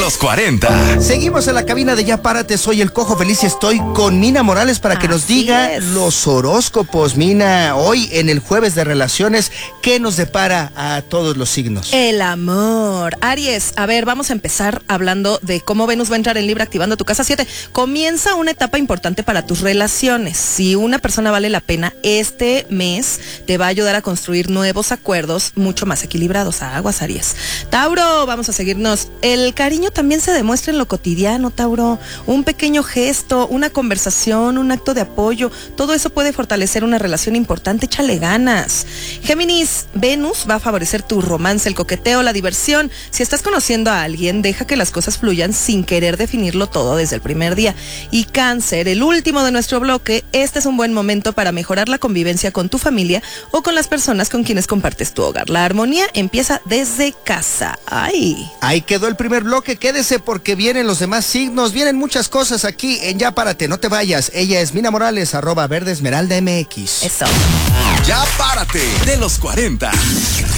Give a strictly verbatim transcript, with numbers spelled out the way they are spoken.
los cuarenta. Seguimos en la cabina de Ya Párate, soy el Cojo Feliz y estoy con Mina Morales para que Así nos diga es. los horóscopos. Mina, hoy en el jueves de relaciones, ¿qué nos depara a todos los signos? El amor. Aries, a ver, vamos a empezar hablando de cómo Venus va a entrar en Libra activando tu casa siete. Comienza una etapa importante para tus relaciones. Si una persona vale la pena, este mes te va a ayudar a construir nuevos acuerdos mucho más equilibrados. Aguas, Aries. Tauro, vamos a seguirnos. El cariño también se demuestra en lo cotidiano, Tauro. Un pequeño gesto, una conversación, un acto de apoyo, todo eso puede fortalecer una relación importante. Échale ganas. Géminis, Venus va a favorecer tu romance, el coqueteo, la diversión. Si estás conociendo a alguien, deja que las cosas fluyan sin querer definirlo todo desde el primer día. Y Cáncer, el último de nuestro bloque, este es un buen momento para mejorar la convivencia con tu familia o con las personas con quienes compartes tu hogar. La armonía empieza desde casa. ¡Ay! Ahí quedó el primer bloque, quédese porque vienen los demás signos, vienen muchas cosas aquí en Ya Párate, no te vayas. Ella es Mina Morales, arroba Verde Esmeralda M X. Eso. Ya Párate de los cuarenta.